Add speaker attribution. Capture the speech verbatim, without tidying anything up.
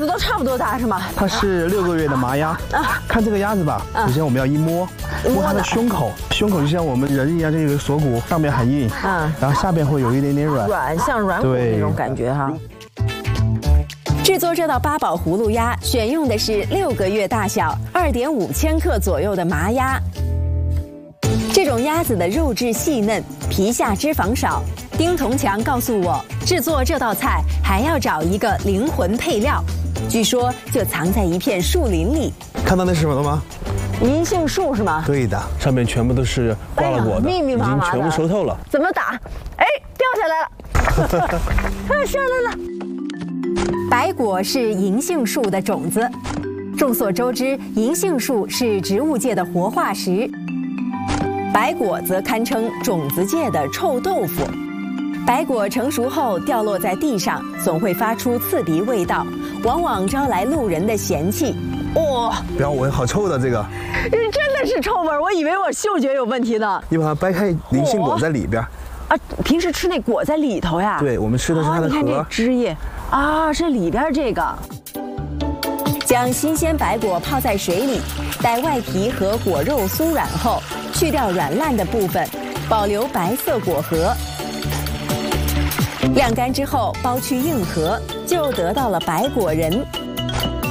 Speaker 1: 子都差不多大是吗？
Speaker 2: 它是六个月的麻鸭啊。看这个鸭子吧，首先我们要一摸，摸它的胸口，胸口就像我们人一样，这个锁骨上面很硬，嗯，然后下边会有一点点软，
Speaker 1: 软像软骨那种感觉哈。
Speaker 3: 制作这道八宝葫芦鸭，选用的是六个月大小、二点五千克左右的麻鸭。这种鸭子的肉质细嫩，皮下脂肪少。丁同强告诉我，制作这道菜还要找一个灵魂配料，据说就藏在一片树林里。
Speaker 2: 看到那是什么了吗？
Speaker 1: 银杏树是吗？
Speaker 2: 对的，上面全部都是挂了果的，
Speaker 1: 密密麻麻的，
Speaker 2: 已经全部熟透了。
Speaker 1: 怎么打？哎，掉下来了！哎，下来了。
Speaker 3: 白果是银杏树的种子。众所周知，银杏树是植物界的活化石，白果则堪称种子界的臭豆腐。白果成熟后掉落在地上，总会发出刺鼻味道，往往招来路人的嫌弃。
Speaker 1: 哇、哦，
Speaker 2: 不要闻，好臭的这个！
Speaker 1: 真的是臭味儿，我以为我嗅觉有问题呢。
Speaker 2: 你把它掰开，银杏果在里边。
Speaker 1: 啊，平时吃那果在里头呀？
Speaker 2: 对，我们吃的是它的核。
Speaker 1: 哦、你看这汁液啊，是里边这个。
Speaker 3: 将新鲜白果泡在水里，待外皮和果肉酥软后，去掉软烂的部分，保留白色果核。晾干之后，剥去硬核，就得到了白果仁。